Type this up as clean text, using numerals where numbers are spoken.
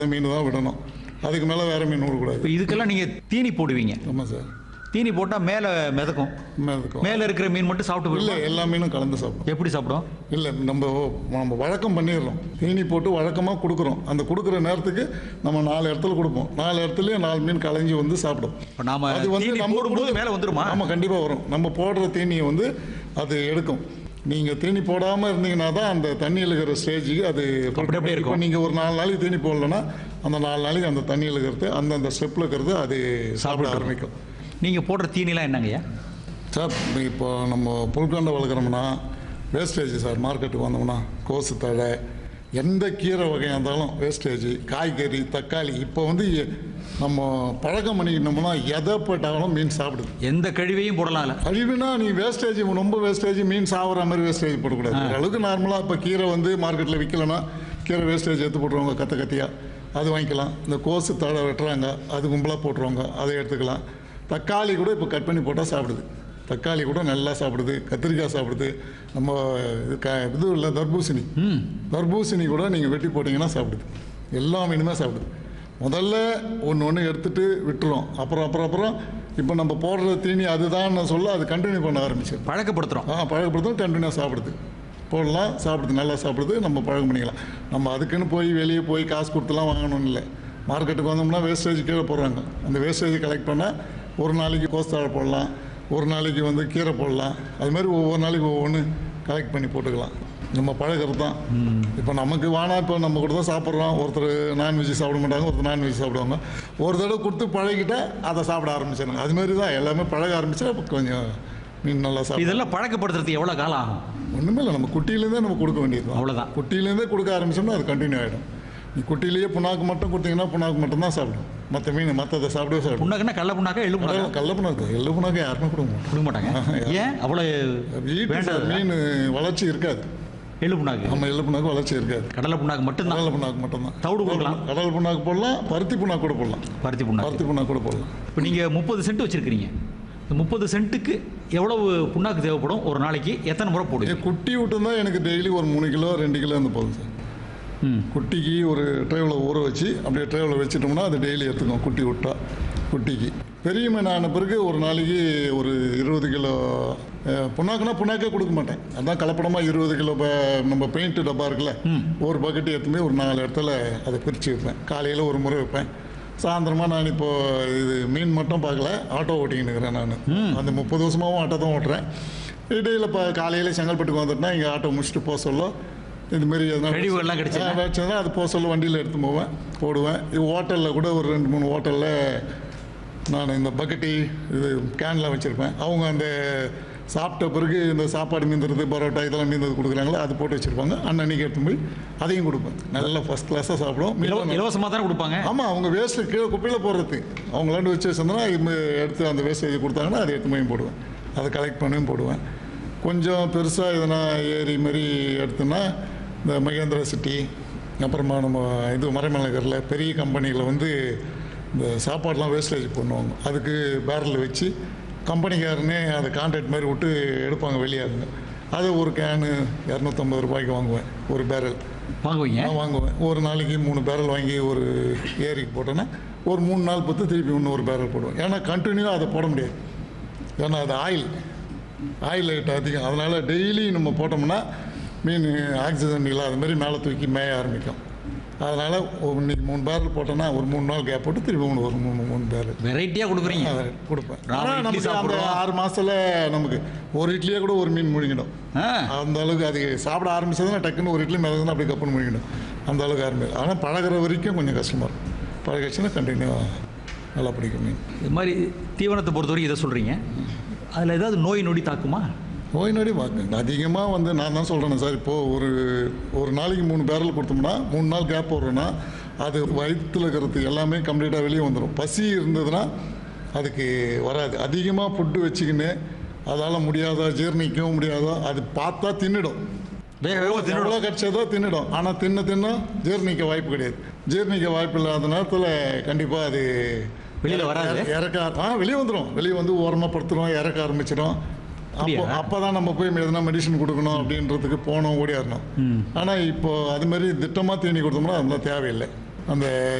மீன் தான் விடணும். அதுக்கு மேலே வேறு மீன் விடக்கூடாது. இப்போ இதுக்கெல்லாம் நீங்கள் தீனி போடுவீங்க. ஆமாம் சார். தீனி போட்டால் மேலே மிதக்கும். இருக்கும். மேலே இருக்கிற மீன் மட்டும் சாப்பிட்டு இல்லை, போயிடும். எல்லா மீனும் கலந்து சாப்பிடும். எப்படி சாப்பிடும்? இல்லை, நம்ம வழக்கம் பண்ணிடுறோம். தீனி போட்டு வழக்கமாக கொடுக்குறோம். அந்த கொடுக்குற நேரத்துக்கு நம்ம 4 இடத்துல கொடுப்போம். 4 இடத்துலையும் 4 மீன் கலைஞ்சி வந்து சாப்பிடும். இப்போ நாம அது வந்து தீனி நம்ம போடும்போது மேலே வந்துருமா? ஆமாம், கண்டிப்பாக வரும். நம்ம போடுற தீனியை வந்து அது எடுக்கும். நீங்கள் தீனி போடாமல் இருந்தீங்கன்னா தான் அந்த தண்ணியில் இருக்கிற ஸ்டேஜுக்கு அது அப்படியே இருக்கும். இப்போ நீங்கள் ஒரு 4 நாளைக்கு தீனி போடலன்னா அந்த 4 நாளைக்கு அந்த தண்ணியில் இருக்கிறது அந்த ஸ்டெப்பில் இருக்கிறது அது சாப்பிட ஆரம்பிக்கும். நீங்கள் போடுற தீனிலாம் என்னங்கய்யா? சார், இப்போ நம்ம புல்கண்டை வளர்க்குறோம்னா வேஸ்டேஜ் சார். மார்க்கெட்டுக்கு வந்தோம்னா கோசு தழை, எந்த கீரை வகையாக இருந்தாலும் வேஸ்டேஜ், காய்கறி, தக்காளி. இப்போ வந்து நம்ம பழக்கம் பண்ணிக்கிட்டோம்னா எதை போட்டாலும் மீன் சாப்பிடுது. எந்த கழிவையும் போடலாம் இல்லை. கழிவுனா நீ வேஸ்டேஜ், ரொம்ப வேஸ்டேஜ், மீன் சாப்பிட்ற மாதிரி வேஸ்டேஜ் போடக்கூடாது. அளவுக்கு நார்மலாக இப்போ கீரை வந்து மார்க்கெட்டில் விற்கலன்னா கீரை வேஸ்டேஜ் எடுத்து போட்டுருவாங்க, கத்தியாக அது வாங்கிக்கலாம். இந்த கோசு தழை வெட்டுறாங்க, அது கும்பலாக போட்டுருவாங்க, அதை எடுத்துக்கலாம். தக்காளி கூட இப்போ கட் பண்ணி போட்டால் சாப்பிடுது. தக்காளி கூட நல்லா சாப்பிடுது. கத்திரிக்காய் சாப்பிடுது. நம்ம இது இல்லை, தர்பூசணி கூட நீங்கள் வெட்டி போட்டிங்கன்னா சாப்பிடுது. எல்லா மீனுமே சாப்பிடுது. முதல்ல ஒன்று எடுத்துகிட்டு விட்டுரும். அப்புறம் இப்போ நம்ம போடுற தீனி அதுதான் சொல்ல அது கண்டினியூ பண்ண ஆரம்பிச்சு பழக்கப்படுத்துகிறோம். பழக்கப்படுத்தும். கண்டினியூ சாப்பிடுது. போடலாம், சாப்பிடுது, நல்லா சாப்பிடுது. நம்ம பழக்கம் பண்ணிக்கலாம். நம்ம அதுக்குன்னு வெளியே போய் காசு கொடுத்துலாம் வாங்கணும்னு இல்லை. மார்க்கெட்டுக்கு வந்தோம்னா வேஸ்டேஜ் கீழே போடுறாங்க. அந்த வேஸ்டேஜ் கலெக்ட் பண்ணால் ஒரு நாளைக்கு கோஸ்தாழை போடலாம், ஒரு நாளைக்கு வந்து கீரை போடலாம். அதுமாதிரி ஒவ்வொரு நாளைக்கு ஒவ்வொன்று கலெக்ட் பண்ணி போட்டுக்கலாம். நம்ம பழகிறது தான். இப்போ நமக்கு இப்போ நம்ம கூட தான் சாப்பிட்றோம். ஒருத்தர் நான்வெஜ் சாப்பிட மாட்டாங்க, ஒருத்தர் நான்வெஜ் சாப்பிடுவாங்க. ஒரு தடவை கொடுத்து பழகிட்டால் அதை சாப்பிட ஆரம்பிச்சிடுங்க. அதுமாரி தான் எல்லாமே பழக ஆரம்பிச்சா கொஞ்சம் மீன் நல்லா சாப்பிடும். இதெல்லாம் பழக்கப்படுத்துறதுக்கு எவ்வளோ காலம் ஆகும்? ஒன்றுமே இல்லை, நம்ம குட்டியிலேருந்தே நம்ம கொடுக்க வேண்டியது அவ்வளோதான். குட்டியிலேருந்தே கொடுக்க ஆரம்பிச்சோம்னா அது கண்டினியூ ஆகிடும். நீ குட்டியிலேயே புண்ணாக்கு மட்டும் கொடுத்தீங்கன்னா புண்ணாக்கு மட்டும் தான் சாப்பிடும். மற்ற மீன் மற்றதை சாப்பிடும். புண்ணாக்குன்னா கடல புண்ணாக்கா, எள்ளு புண்ணாக்கா? கடல புண்ணாக்கு. எள்ளு புண்ணாக்கு யாருமே கொடுக்க மாட்டாங்க. ஏன் அவ்வளோ? மீன் வளர்ச்சி இருக்காது. எள்ளு புண்ணாக்கு. நம்ம எள்ளு புண்ணாக்கு வளர்ச்சி இருக்காது. கடலை புண்ணாக்கு மட்டும்தான். கடலை புண்ணாக்கு மட்டும்தான். தவிடு போடலாம். கடல் புண்ணாக்கு போடலாம், பருத்தி புண்ணாக்கு கூட போடலாம். பருத்தி புண்ணாக்கு கூட போடலாம். இப்போ நீங்கள் 30 சென்ட் வச்சுருக்கிறீங்க. இந்த 30 சென்ட்டுக்கு எவ்வளவு புண்ணாக்கு தேவைப்படும்? ஒரு நாளைக்கு எத்தனை முறை போடுங்க? குட்டி விட்டுருந்தா எனக்கு டெய்லி ஒரு 3 கிலோ 2 கிலோ இருந்து போகுது சார். குட்டிக்கு ஒரு ட்ரேவில் ஊற வச்சு அப்படியே ட்ரேவில் வச்சுட்டோம்னா அது டெய்லி எடுத்துக்கும். குட்டி விட்டா குட்டிக்கு. பெரிய மீன் ஆன பிறகு ஒரு நாளைக்கு ஒரு 20 கிலோ புண்ணாக்கே கொடுக்க மாட்டேன். அதான் கலப்படமாக 20 கிலோ நம்ம பெயிண்ட் டப்பா இருக்குல்ல, ஒரு பக்கெட்டு எடுத்துமே ஒரு 4 இடத்துல அதை பிரித்து வைப்பேன். காலையில் ஒரு முறை வைப்பேன். சாயந்தரமாக நான் இப்போது இது மீன் மட்டும் பார்க்கல, ஆட்டோ ஓட்டிக்கின்னு இருக்கிறேன். நான் அந்த 30 வருஷமாகவும் ஆட்டோ தான் ஓட்டுறேன். இடையில் இப்போ காலையில் செங்கல்பட்டுக்கு வந்துட்டேன்னா இங்கே ஆட்டோ முடிச்சுட்டு போக சொல்ல இதுமாரி எதனா கிடச்சதுன்னா அது போக சொல்ல வண்டியில் எடுத்து போடுவேன். இது ஹோட்டலில் கூட ஒரு 2-3 ஹோட்டலில் நான் இந்த பக்கெட்டி இது கேன்லாம் வச்சுருப்பேன். அவங்க அந்த சாப்பிட்ட பிறகு இந்த சாப்பாடு மீந்துறது, பரோட்டா இதெல்லாம் மீந்தது கொடுக்குறாங்களோ அது போட்டு வச்சுருப்பாங்க. அன்னன்னைக்கு எடுத்து போய் அதையும் கொடுப்பேன். நல்லா ஃபஸ்ட் கிளாஸாக சாப்பிடுவோம். இலவசமாக தானே கொடுப்பாங்க? ஆமாம், அவங்க வேஸ்ட்டு கீழே குப்பையில் போடுறது அவங்களாண்டு வச்சு வச்சுருந்தோன்னா இது எடுத்து அந்த வேஸ்டேஜ் கொடுத்தாங்கன்னா அதை எடுத்து போய் போடுவேன். அதை கலெக்ட் பண்ணியும் போடுவேன். கொஞ்சம் பெருசாக எதனா ஏரி மாதிரி எடுத்தோன்னா இந்த மகேந்திரா சிட்டி, அப்புறமா நம்ம இது மறைமலைநகரில் பெரிய கம்பெனியில் வந்து இந்த சாப்பாடெலாம் வேஸ்டேஜ் பண்ணுவாங்க. அதுக்கு பேரலில் வச்சு கம்பெனிக்காரனே அதை கான்ட்ராக்ட் மாதிரி விட்டு எடுப்பாங்க வெளியாகுங்க. அது ஒரு கேனு 250 ரூபாய்க்கு வாங்குவேன். ஒரு பேரல் வாங்குவேன். ஒரு நாளைக்கு 3 பேரல் வாங்கி ஒரு ஏரிக்கு போட்டோன்னா ஒரு 3 நாள் பொறுத்து திருப்பி இன்னொரு பேரல் போடுவேன். ஏன்னா கண்டினியூவாக அதை போட முடியாது. ஏன்னா அது ஆயில் ஐட்டம் அதிகம். அதனால் டெய்லி நம்ம போட்டோம்னா மீன் ஆக்சிஜன் இல்லாத மாதிரி மேலே தூக்கி மேய ஆரம்பிக்கும். அதனால் இன்னைக்கு 3 பேரல் போட்டோன்னா ஒரு 3 நாள் கேப் போட்டு திருப்பி ஒரு 3 பேரல் வெரைட்டியாக கொடுக்குறீங்க. கொடுப்பேன். ஆனால் நமக்கு அந்த 6 மாதத்தில் நமக்கு ஒரு இட்லியே கூட ஒரு மீன் முழுங்கிடும். அந்த அளவுக்கு அது சாப்பிட ஆரம்பிச்சதுன்னா டக்குன்னு ஒரு இட்லி மிளகுன்னா அப்படியே கப்புன்னு முழுங்கிடும். அந்த அளவுக்கு ஆரம்பிக்கும். ஆனால் பழகிற வரைக்கும் கொஞ்சம் கஷ்டமாக இருக்கும். பழகிடுச்சுன்னா கண்டினியூவாக நல்லா பிடிக்கும் மீன். இது மாதிரி தீவனத்தை பொறுத்தவரைக்கும் இதை சொல்கிறீங்க. அதில் ஏதாவது நோய் நொடி தாக்குமா? நோய் நொடி பார்க்குங்க அதிகமாக வந்து நான் தான் சொல்கிறேன் சார். இப்போது ஒரு நாளைக்கு 3 பேரல் கொடுத்தோம்னா 3 நாள் கேப் போடுறோன்னா அது வயிற்றில் இருக்கிறது எல்லாமே கம்ப்ளீட்டாக வெளியே வந்துடும். பசி இருந்ததுன்னா அதுக்கு வராது. அதிகமாக ஃபுட்டு வச்சுக்கின்னு அதால் முடியாதோ ஜீர்ணிக்கவும் முடியாதோ அது பார்த்தா தின்னுடும். எவ்வளோ கிடச்சதோ தின்னுடும். ஆனால் தின்ன ஜீர்ணிக்க வாய்ப்பு கிடையாது. ஜீர்ணிக்க வாய்ப்பு இல்லாத நேரத்தில் கண்டிப்பாக அது வெளியில் வராது. வெளியே வந்துடும். வெளியே வந்து ஓரமாக படுத்துடும், இறக்க ஆரம்பிச்சிடும். அப்போ தான் நம்ம போய் எதனா மெடிசன் கொடுக்கணும் அப்படின்றதுக்கு போனோம், ஓடியாரணும். ஆனால் இப்போ அது மாதிரி திட்டமாக தீனி கொடுத்தோம்னா அதெல்லாம் தேவையில்லை. அந்த